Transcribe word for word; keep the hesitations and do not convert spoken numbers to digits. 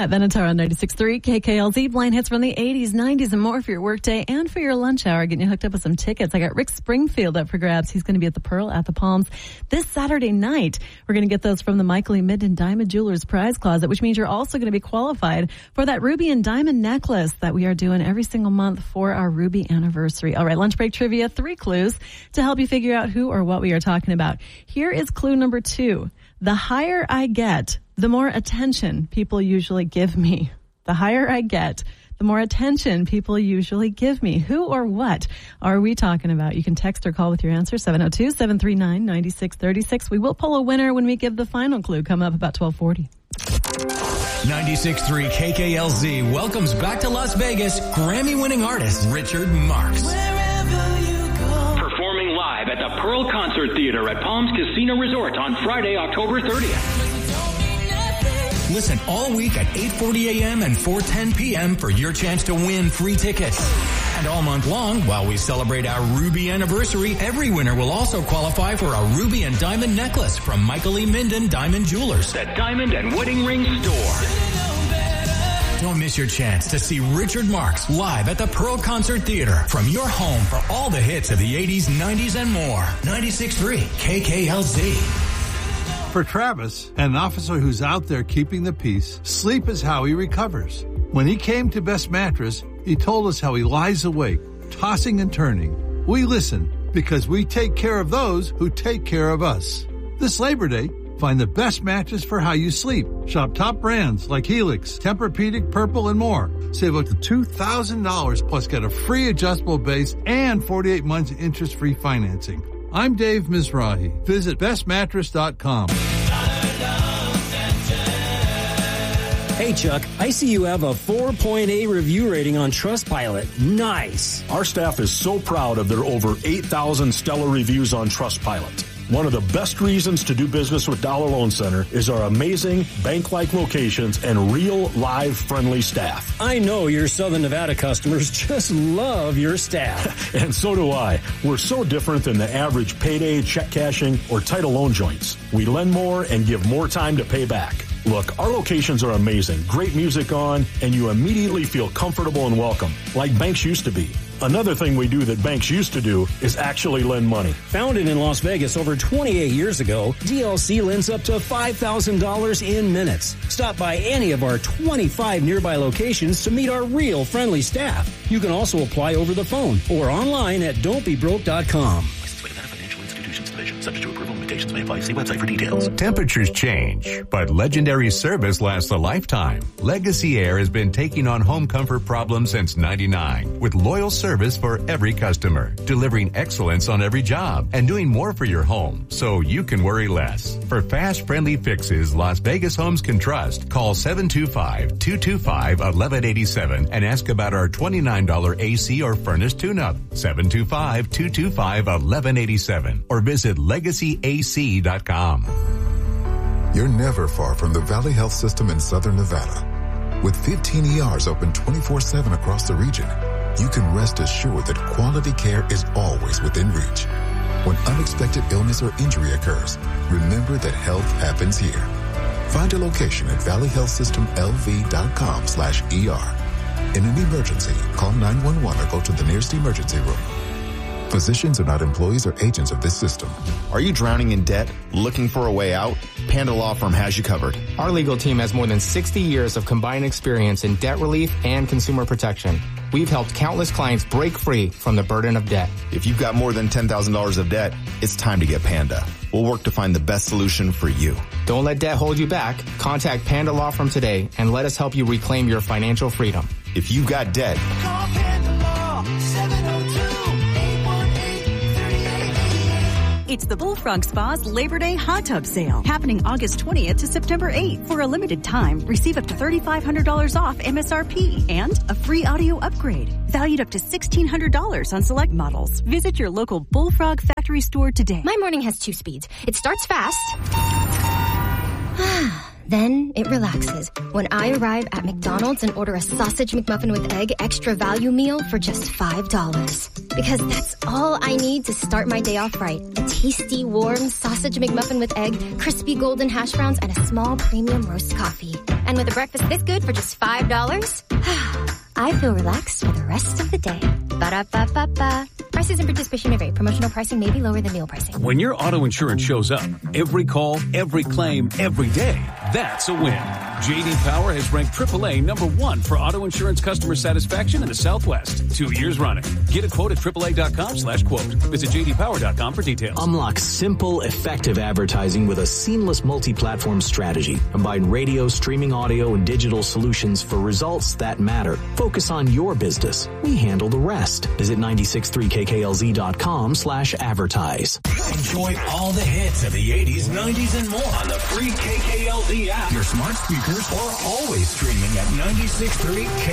Matt Benatar on ninety-six point three K K L Z. Blind hits from the eighties, nineties, and more for your workday and for your lunch hour. Getting you hooked up with some tickets. I got Rick Springfield up for grabs. He's going to be at the Pearl at the Palms this Saturday night. We're going to get those from the Michael E. Minden Diamond Jewelers Prize Closet, which means you're also going to be qualified for that ruby and diamond necklace that we are doing every single month for our ruby anniversary. All right, lunch break trivia, three clues to help you figure out who or what we are talking about. Here is clue number two. The higher I get, the more attention people usually give me. The higher I get, the more attention people usually give me. Who or what are we talking about? You can text or call with your answer, seven oh two, seven three nine, nine six three six. We will pull a winner when we give the final clue, coming up about twelve forty. ninety-six point three K K L Z welcomes back to Las Vegas Grammy-winning artist Richard Marx. Wherever you go. Performing live at the Pearl Concert Theater at Palms Casino Resort on Friday, October thirtieth. Listen all week at eight forty a.m. and four ten p.m. for your chance to win free tickets. And all month long, while we celebrate our Ruby anniversary, every winner will also qualify for a Ruby and Diamond necklace from Michael E. Minden Diamond Jewelers. The Diamond and Wedding Ring Store. Don't miss your chance to see Richard Marx live at the Pearl Concert Theater from your home for all the hits of the eighties, nineties, and more. ninety-six point three K K L Z. For Travis, an officer who's out there keeping the peace, sleep is how he recovers. When he came to Best Mattress, he told us how he lies awake, tossing and turning. We listen because we take care of those who take care of us. This Labor Day, find the best mattress for how you sleep. Shop top brands like Helix, Tempur-Pedic, Purple, and more. Save up to two thousand dollars plus get a free adjustable base and forty-eight months interest-free financing. I'm Dave Mizrahi. Visit best mattress dot com. Hey, Chuck, I see you have a four point eight review rating on Trustpilot. Nice. Our staff is so proud of their over eight thousand stellar reviews on Trustpilot. One of the best reasons to do business with Dollar Loan Center is our amazing bank-like locations and real, live, friendly staff. I know your Southern Nevada customers just love your staff. And so do I. We're so different than the average payday, check cashing, or title loan joints. We lend more and give more time to pay back. Look, our locations are amazing, great music on, and you immediately feel comfortable and welcome, like banks used to be. Another thing we do that banks used to do is actually lend money. Founded in Las Vegas over twenty-eight years ago, D L C lends up to five thousand dollars in minutes. Stop by any of our twenty-five nearby locations to meet our real friendly staff. You can also apply over the phone or online at don't be broke dot com. Subject to approval, limitations may apply. See website for details. Temperatures change, but legendary service lasts a lifetime. Legacy Air has been taking on home comfort problems since ninety-nine with loyal service for every customer, delivering excellence on every job and doing more for your home so you can worry less. For fast, friendly fixes Las Vegas homes can trust, call seven two five, two two five, one one eight seven and ask about our twenty-nine dollars A C or furnace tune-up. seven two five, two two five, one one eight seven or visit legacy a c dot com. You're never far from the Valley Health System in Southern Nevada. With fifteen E Rs open twenty-four seven across the region, you can rest assured that quality care is always within reach. When unexpected illness or injury occurs, remember that health happens here. Find a location at valley health system l v dot com slash E R. In an emergency, call nine one one or go to the nearest emergency room. Physicians are not employees or agents of this system. Are you drowning in debt, looking for a way out? Panda Law Firm has you covered. Our legal team has more than sixty years of combined experience in debt relief and consumer protection. We've helped countless clients break free from the burden of debt. If you've got more than ten thousand dollars of debt, it's time to get Panda. We'll work to find the best solution for you. Don't let debt hold you back. Contact Panda Law Firm today and let us help you reclaim your financial freedom. If you've got debt, call Panda Law, seven oh two, eight one eight, three eight eight. It's the Bullfrog Spa's Labor Day Hot Tub Sale, happening August twentieth to September eighth. For a limited time, receive up to three thousand five hundred dollars off M S R P and a free audio upgrade, valued up to one thousand six hundred dollars on select models. Visit your local Bullfrog factory store today. My morning has two speeds. It starts fast, Then it relaxes when I arrive at McDonald's and order a sausage McMuffin with egg extra value meal for just five dollars. Because that's all I need to start my day off right. A tasty, warm sausage McMuffin with egg, crispy golden hash browns, and a small premium roast coffee. And with a breakfast this good for just five dollars, I feel relaxed for the rest of the day. Ba-da-ba-ba-ba. Prices and participation may vary. Promotional pricing may be lower than meal pricing. When your auto insurance shows up, every call, every claim, every day, that's a win. J D Power has ranked triple A number one for auto insurance customer satisfaction in the Southwest. Two years running. Get a quote at triple A dot com slash quote. Visit J D Power dot com for details. Unlock simple, effective advertising with a seamless multi-platform strategy. Combine radio, streaming audio, and digital solutions for results that matter. Focus on your business. We handle the rest. Visit nine six three K K L Z dot com slash advertise. Enjoy all the hits of the eighties, nineties, and more on the free K K L Z app, your smart speakers, or always streaming at nine six three K